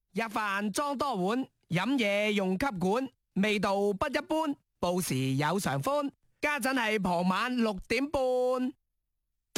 日飯裝多碗，飲嘢用吸管，味道不一般，報時有常歡。家陣係傍晚6點半。